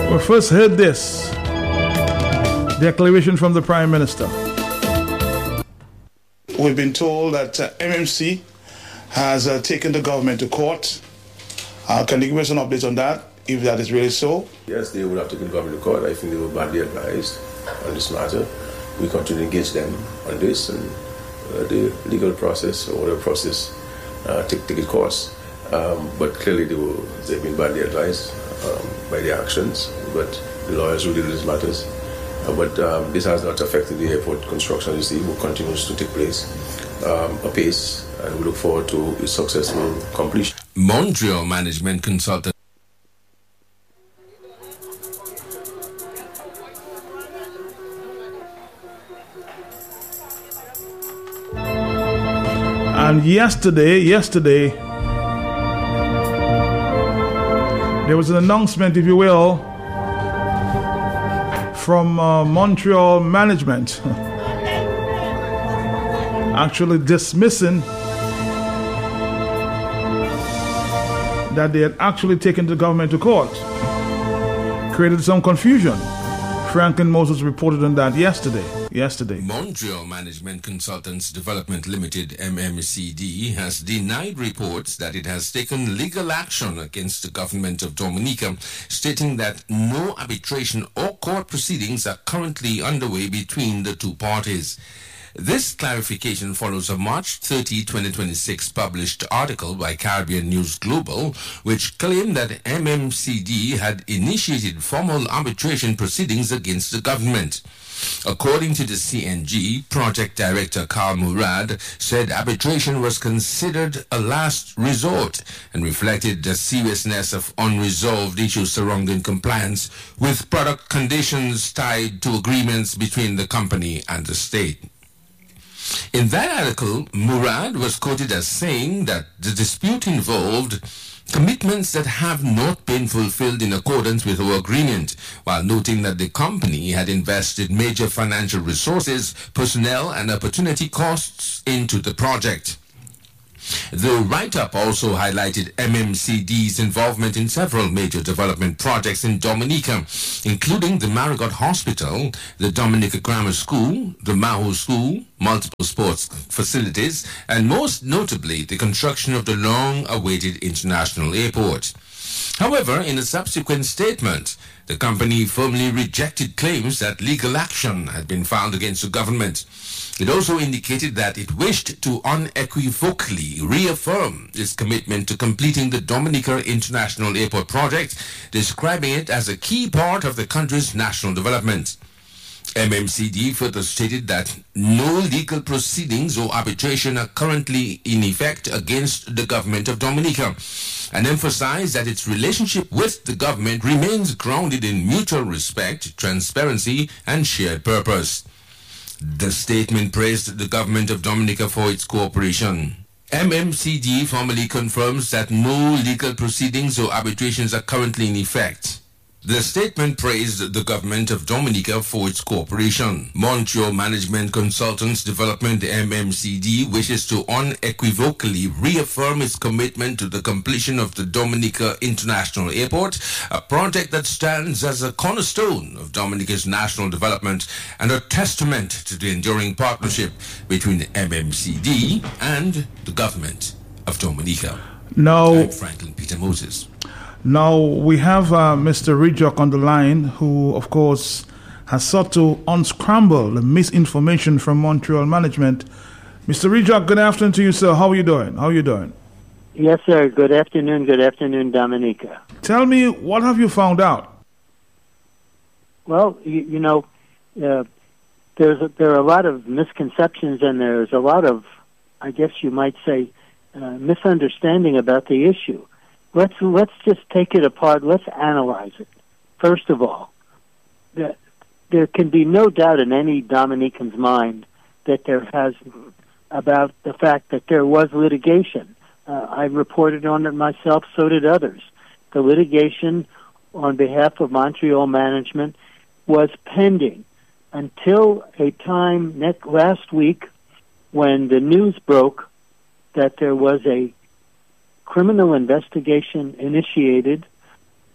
We first heard this declaration from the Prime Minister. We've been told that MMC has taken the government to court. Can you give us an update on that, if that is really so? Yes, they would have taken the government to court. I think they were badly advised on this matter. We continue to engage them on this, and the legal process or whatever process take its course. But clearly they've been badly advised by their actions, but the lawyers will deal with these matters. But this has not affected the airport construction. You see, it continues to take place apace, and we look forward to its successful completion. Montreal management consultant. And yesterday, there was an announcement, if you will, from Montreal management actually dismissing that they had actually taken the government to court. Created some confusion. Franklin Moses reported on that yesterday. Montreal Management Consultants Development Limited, MMCD, has denied reports that it has taken legal action against the government of Dominica, stating that no arbitration or court proceedings are currently underway between the two parties. This clarification follows a March 30, 2026 published article by Caribbean News Global, which claimed that MMCD had initiated formal arbitration proceedings against the government. According to the CNG, Project Director Carl Murad said arbitration was considered a last resort and reflected the seriousness of unresolved issues surrounding compliance with product conditions tied to agreements between the company and the state. In that article, Murad was quoted as saying that the dispute involved commitments that have not been fulfilled in accordance with our agreement, while noting that the company had invested major financial resources, personnel, and opportunity costs into the project. The write-up also highlighted MMCD's involvement in several major development projects in Dominica, including the Marigot Hospital, the Dominica Grammar School, the Maho School, multiple sports facilities, and most notably the construction of the long-awaited international airport. However, in a subsequent statement, the company firmly rejected claims that legal action had been filed against the government. It also indicated that it wished to unequivocally reaffirm its commitment to completing the Dominica International Airport project, describing it as a key part of the country's national development. MMCD further stated that no legal proceedings or arbitration are currently in effect against the government of Dominica, and emphasized that its relationship with the government remains grounded in mutual respect, transparency, and shared purpose. The statement praised the government of Dominica for its cooperation. MMCD formally confirms that no legal proceedings or arbitrations are currently in effect. The statement praised the government of Dominica for its cooperation. Montreal Management Consultants Development MMCD wishes to unequivocally reaffirm its commitment to the completion of the Dominica International Airport, a project that stands as a cornerstone of Dominica's national development and a testament to the enduring partnership between MMCD and the government of Dominica. Now, I'm Franklin Peter Moses. Now, we have Mr. Rijok on the line, who, of course, has sought to unscramble the misinformation from Montreal management. Mr. Rijok, good afternoon to you, sir. How are you doing? Yes, sir. Good afternoon, Dominica. Tell me, what have you found out? Well, there are a lot of misconceptions, and there's a lot of, I guess you might say, misunderstanding about the issue. Let's just take it apart. Let's analyze it. First of all, there can be no doubt in any Dominican's mind that about the fact that there was litigation. I reported on it myself, so did others. The litigation on behalf of Montreal management was pending until a time last week when the news broke that there was a criminal investigation initiated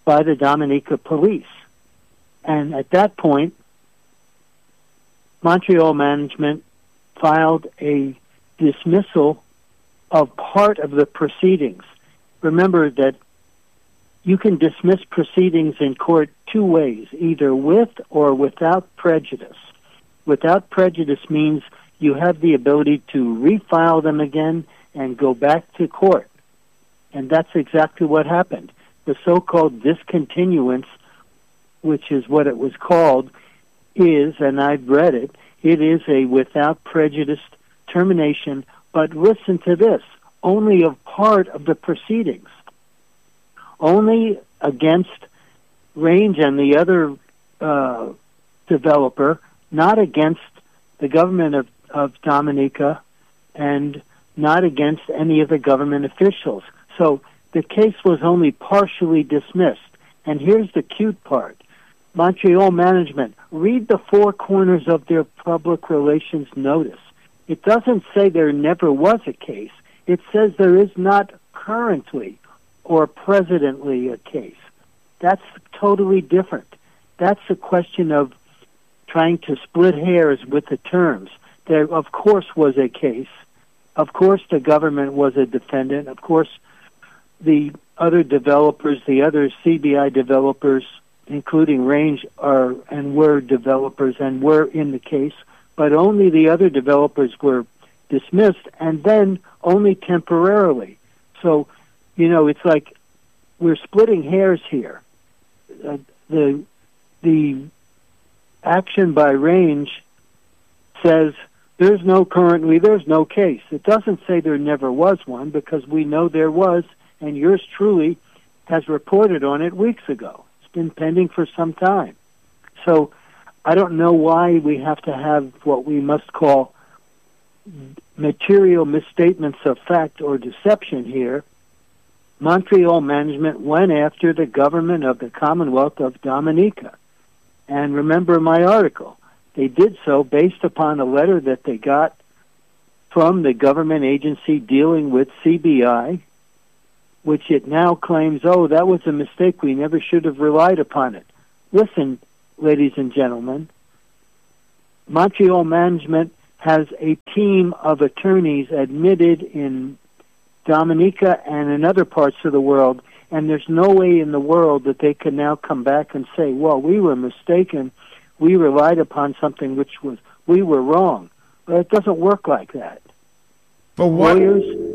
by the Dominica police. And at that point, Montreal management filed a dismissal of part of the proceedings. Remember that you can dismiss proceedings in court two ways, either with or without prejudice. Without prejudice means you have the ability to refile them again and go back to court. And that's exactly what happened. The so-called discontinuance, which is what it was called, is, and I've read it, it is a without prejudice termination, but listen to this, only of part of the proceedings. Only against Range and the other developer, not against the government of Dominica and not against any of the government officials. So the case was only partially dismissed. And here's the cute part. Montreal management, read the four corners of their public relations notice. It doesn't say there never was a case. It says there is not currently or presently a case. That's totally different. That's a question of trying to split hairs with the terms. There, of course, was a case. Of course, the government was a defendant. Of course, the other developers, the other CBI developers, including Range, are and were developers and were in the case, but only the other developers were dismissed, and then only temporarily. So, you know, it's like we're splitting hairs here. The action by Range says there's no case. It doesn't say there never was one, because we know there was, and yours truly has reported on it weeks ago. It's been pending for some time. So I don't know why we have to have what we must call material misstatements of fact or deception here. Montreal management went after the government of the Commonwealth of Dominica. And remember my article. They did so based upon a letter that they got from the government agency dealing with CBI, which it now claims, oh, that was a mistake. We never should have relied upon it. Listen, ladies and gentlemen, Montreal management has a team of attorneys admitted in Dominica and in other parts of the world, and there's no way in the world that they can now come back and say, well, we were mistaken. We relied upon something we were wrong. But it doesn't work like that. But what? Lawyers